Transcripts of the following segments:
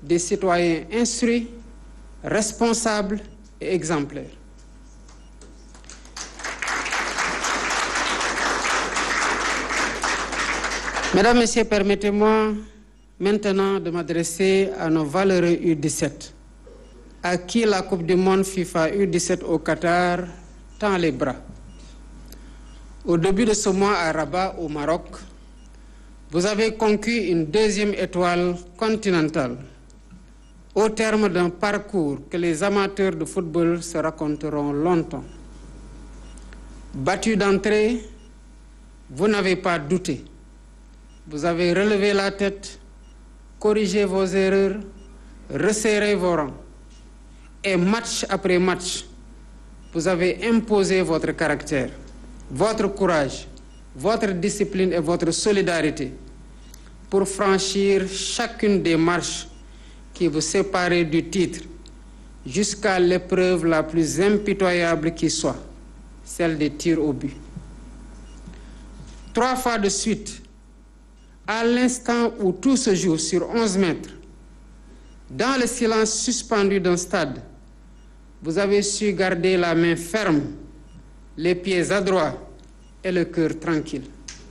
des citoyens instruits, responsables et exemplaires. Mesdames, Messieurs, permettez-moi maintenant de m'adresser à nos valeureux U17, à qui la Coupe du Monde FIFA U17 au Qatar tend les bras. Au début de ce mois à Rabat, au Maroc, vous avez conquis une deuxième étoile continentale au terme d'un parcours que les amateurs de football se raconteront longtemps. Battu d'entrée, vous n'avez pas douté. Vous avez relevé la tête, corrigé vos erreurs, resserré vos rangs. Et match après match, vous avez imposé votre caractère, votre courage, votre discipline et votre solidarité pour franchir chacune des marches qui vous séparaient du titre jusqu'à l'épreuve la plus impitoyable qui soit, celle des tirs au but. 3 fois de suite, à l'instant où tout se joue sur 11 mètres, dans le silence suspendu d'un stade, vous avez su garder la main ferme, les pieds adroits et le cœur tranquille.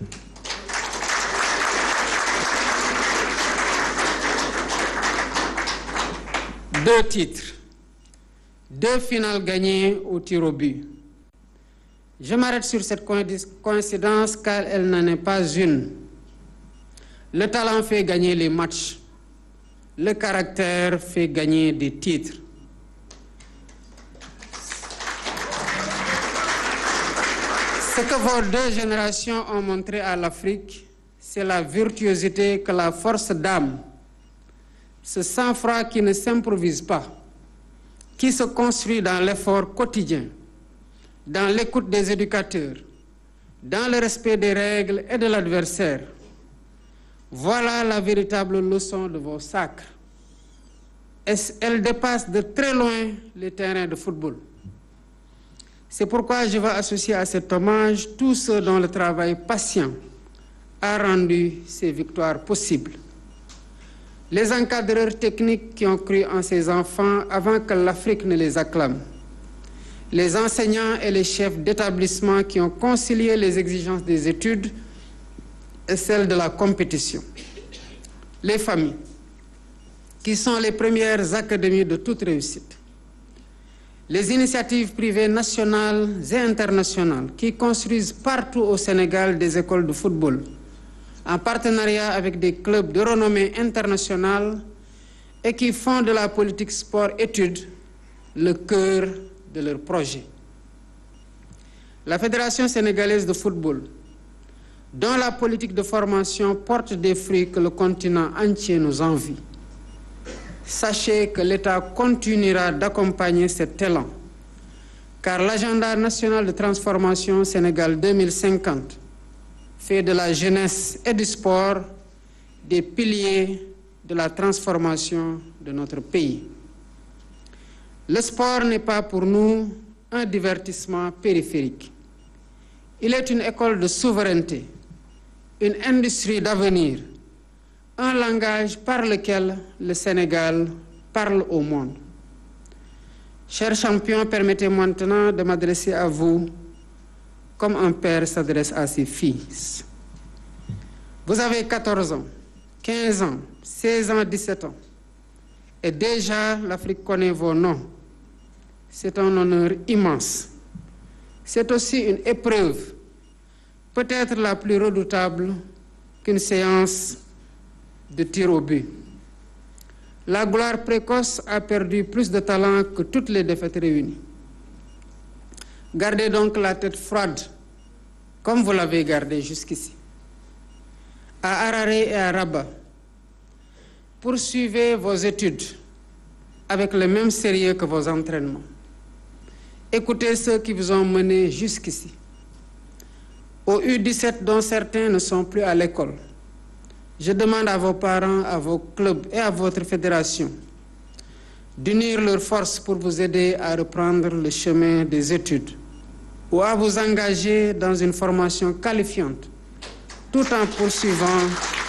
Deux titres, 2 finales gagnées au tir au but. Je m'arrête sur cette coïncidence car elle n'en est pas une. Le talent fait gagner les matchs. Le caractère fait gagner des titres. Ce que vos 2 générations ont montré à l'Afrique, c'est la virtuosité que la force d'âme, ce sang-froid qui ne s'improvise pas, qui se construit dans l'effort quotidien, dans l'écoute des éducateurs, dans le respect des règles et de l'adversaire. Voilà la véritable leçon de vos sacres. Elle dépasse de très loin les terrains de football. C'est pourquoi je veux associer à cet hommage tous ceux dont le travail patient a rendu ces victoires possibles. Les encadreurs techniques qui ont cru en ces enfants avant que l'Afrique ne les acclame. Les enseignants et les chefs d'établissement qui ont concilié les exigences des études et celles de la compétition. Les familles, qui sont les premières académies de toute réussite. Les initiatives privées nationales et internationales qui construisent partout au Sénégal des écoles de football, en partenariat avec des clubs de renommée internationale et qui font de la politique sport-études le cœur de leur projet. La Fédération sénégalaise de football, dont la politique de formation porte des fruits que le continent entier nous envie. Sachez que l'État continuera d'accompagner cet élan, car l'agenda national de transformation Sénégal 2050 fait de la jeunesse et du sport des piliers de la transformation de notre pays. Le sport n'est pas pour nous un divertissement périphérique. Il est une école de souveraineté, une industrie d'avenir, un langage par lequel le Sénégal parle au monde. Chers champions, permettez-moi maintenant de m'adresser à vous comme un père s'adresse à ses fils. Vous avez 14 ans, 15 ans, 16 ans, 17 ans. Et déjà, l'Afrique connaît vos noms. C'est un honneur immense. C'est aussi une épreuve, peut-être la plus redoutable qu'une séance de tir au but. La gloire précoce a perdu plus de talent que toutes les défaites réunies. Gardez donc la tête froide, comme vous l'avez gardée jusqu'ici. À Harare et à Rabat, poursuivez vos études avec le même sérieux que vos entraînements. Écoutez ceux qui vous ont mené jusqu'ici. Aux U17 dont certains ne sont plus à l'école, je demande à vos parents, à vos clubs et à votre fédération d'unir leurs forces pour vous aider à reprendre le chemin des études ou à vous engager dans une formation qualifiante tout en poursuivant